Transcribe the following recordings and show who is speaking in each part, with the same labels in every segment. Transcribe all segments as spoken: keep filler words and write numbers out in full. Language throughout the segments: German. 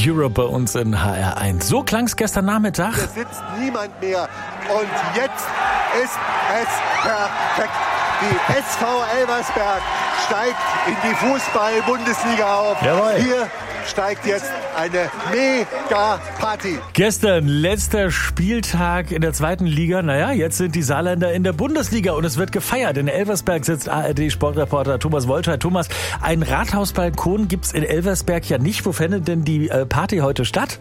Speaker 1: Europe bei uns in H R eins. So klang's gestern Nachmittag.
Speaker 2: Hier sitzt niemand mehr und jetzt ist es perfekt. Die S V Elversberg steigt in die Fußball-Bundesliga auf.
Speaker 1: Jawohl.
Speaker 2: Hier steigt jetzt eine Mega-Party.
Speaker 1: Gestern letzter Spieltag in der zweiten Liga. Naja, jetzt sind die Saarländer in der Bundesliga und es wird gefeiert. In Elversberg sitzt A R D-Sportreporter Thomas Wolscheid. Thomas, ein Rathausbalkon gibt's in Elversberg ja nicht. Wo fände denn die äh, Party heute statt?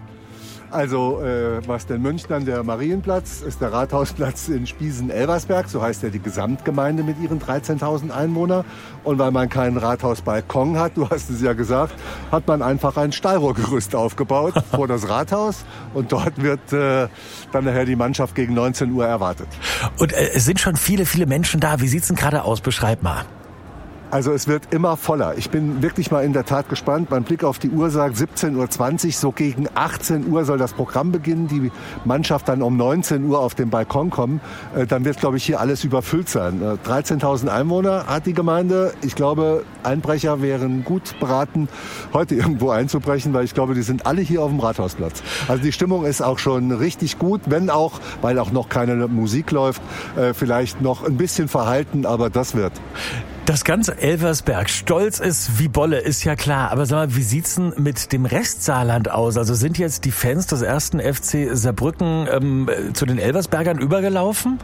Speaker 2: Also äh, was den Münchnern der Marienplatz ist, der Rathausplatz in Spiesen-Elversberg, so heißt ja die Gesamtgemeinde mit ihren dreizehntausend Einwohnern. Und weil man keinen Rathausbalkon hat, du hast es ja gesagt, hat man einfach ein Stahlrohrgerüst aufgebaut vor das Rathaus. Und dort wird äh, dann nachher die Mannschaft gegen neunzehn Uhr erwartet.
Speaker 1: Und äh, es sind schon viele, viele Menschen da. Wie sieht's denn gerade aus? Beschreib mal.
Speaker 2: Also es wird immer voller. Ich bin wirklich mal in der Tat gespannt. Mein Blick auf die Uhr sagt siebzehn Uhr zwanzig. So gegen achtzehn Uhr soll das Programm beginnen. Die Mannschaft dann um neunzehn Uhr auf den Balkon kommen. Dann wird, glaube ich, hier alles überfüllt sein. dreizehntausend Einwohner hat die Gemeinde. Ich glaube, Einbrecher wären gut beraten, heute irgendwo einzubrechen, weil ich glaube, die sind alle hier auf dem Rathausplatz. Also die Stimmung ist auch schon richtig gut, wenn auch, weil auch noch keine Musik läuft, vielleicht noch ein bisschen verhalten, aber das wird.
Speaker 1: Das ganze Elversberg stolz ist wie Bolle, ist ja klar. Aber sag mal, wie sieht's denn mit dem Rest Saarland aus? Also sind jetzt die Fans des ersten F C Saarbrücken ähm, zu den Elversbergern übergelaufen?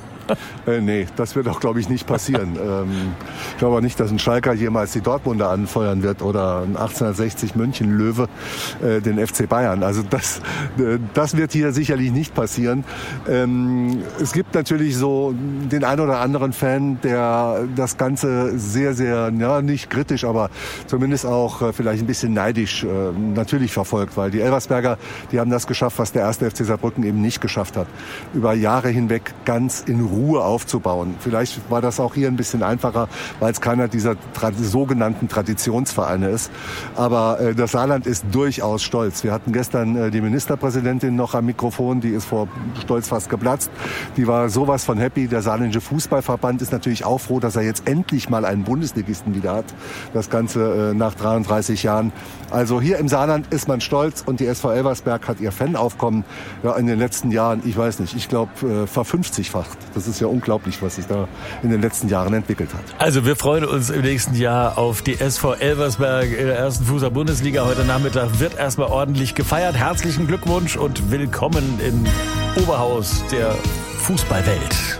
Speaker 2: Äh, nee, das wird auch, glaube ich, nicht passieren. ähm, ich glaube auch nicht, dass ein Schalker jemals die Dortmunder anfeuern wird oder ein achtzehnhundertsechzig München Löwe äh, den F C Bayern. Also das, äh, das wird hier sicherlich nicht passieren. Ähm, es gibt natürlich so den einen oder anderen Fan, der das Ganze sehr, sehr, ja, nicht kritisch, aber zumindest auch äh, vielleicht ein bisschen neidisch äh, natürlich verfolgt, weil die Elversberger, die haben das geschafft, was der erste F C Saarbrücken eben nicht geschafft hat. Über Jahre hinweg ganz in Ruhe aufzubauen. Vielleicht war das auch hier ein bisschen einfacher, weil es keiner dieser tra- sogenannten Traditionsvereine ist. Aber äh, das Saarland ist durchaus stolz. Wir hatten gestern äh, die Ministerpräsidentin noch am Mikrofon, die ist vor Stolz fast geplatzt. Die war sowas von happy. Der saarländische Fußballverband ist natürlich auch froh, dass er jetzt endlich mal einen Bundesligisten wieder hat. Das Ganze äh, nach dreiunddreißig Jahren. Also hier im Saarland ist man stolz und die S V Elversberg hat ihr Fanaufkommen ja, in den letzten Jahren, ich weiß nicht, ich glaube äh, verfünfzigfacht. Das ist ja unglaublich, was sich da in den letzten Jahren entwickelt hat.
Speaker 1: Also wir freuen uns im nächsten Jahr auf die S V Elversberg in der ersten Fußball-Bundesliga. Heute Nachmittag wird erstmal ordentlich gefeiert. Herzlichen Glückwunsch und willkommen im Oberhaus der Fußballwelt.